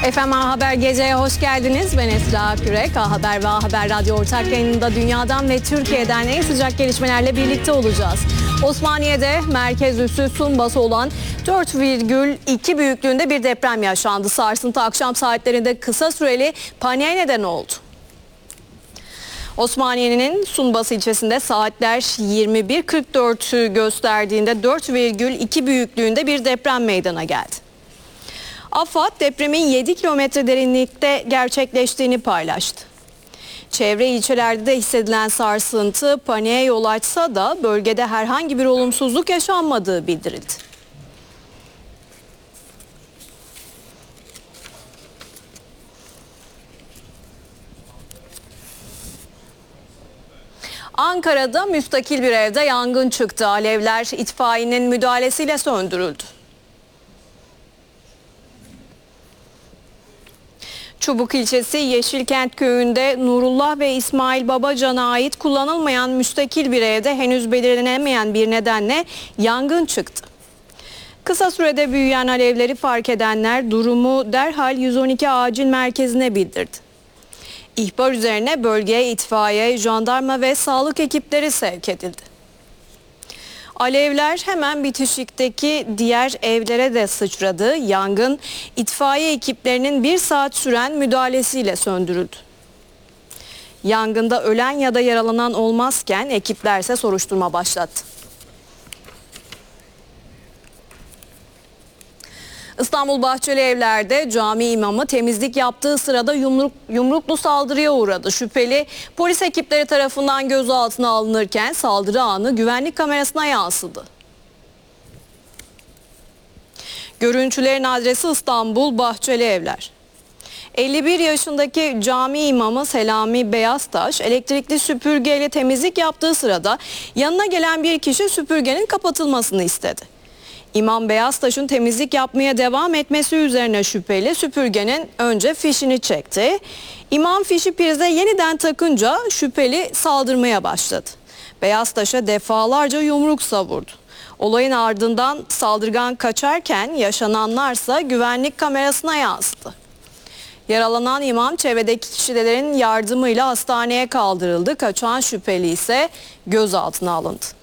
Efendim A Haber Gece'ye hoş geldiniz. Ben Esra Kürek. A Haber ve A Haber Radyo ortak yayınında dünyadan ve Türkiye'den en sıcak gelişmelerle birlikte olacağız. Osmaniye'de merkez üssü Sunbas'a olan 4,2 büyüklüğünde bir deprem yaşandı. Sarsıntı akşam saatlerinde kısa süreli paniğe neden oldu. Osmaniye'nin Sunbas ilçesinde saatler 21.44'ü gösterdiğinde 4,2 büyüklüğünde bir deprem meydana geldi. AFAD depremin 7 kilometre derinlikte gerçekleştiğini paylaştı. Çevre ilçelerde de hissedilen sarsıntı paniğe yol açsa da bölgede herhangi bir olumsuzluk yaşanmadığı bildirildi. Ankara'da müstakil bir evde yangın çıktı. Alevler itfaiyenin müdahalesiyle söndürüldü. Çubuk ilçesi Yeşilkent köyünde Nurullah ve İsmail Babacan'a ait kullanılmayan müstakil bir evde henüz belirlenemeyen bir nedenle yangın çıktı. Kısa sürede büyüyen alevleri fark edenler durumu derhal 112 acil merkezine bildirdi. İhbar üzerine bölgeye itfaiye, jandarma ve sağlık ekipleri sevk edildi. Alevler hemen bitişikteki diğer evlere de sıçradı. Yangın itfaiye ekiplerinin 1 saat süren müdahalesiyle söndürüldü. Yangında ölen ya da yaralanan olmazken ekipler ise soruşturma başlattı. İstanbul Bahçelievler'de cami imamı temizlik yaptığı sırada yumruklu saldırıya uğradı. Şüpheli polis ekipleri tarafından gözaltına alınırken saldırı anı güvenlik kamerasına yansıdı. Görüntülerin adresi İstanbul Bahçelievler. 51 yaşındaki cami imamı Selami Beyaztaş elektrikli süpürgeyle temizlik yaptığı sırada yanına gelen bir kişi süpürgenin kapatılmasını istedi. İmam Beyaztaş'ın temizlik yapmaya devam etmesi üzerine şüpheli süpürgenin önce fişini çekti. İmam fişi prize yeniden takınca şüpheli saldırmaya başladı. Beyaztaş'a defalarca yumruk savurdu. Olayın ardından saldırgan kaçarken yaşananlarsa güvenlik kamerasına yansıdı. Yaralanan imam çevredeki kişilerin yardımıyla hastaneye kaldırıldı. Kaçan şüpheli ise gözaltına alındı.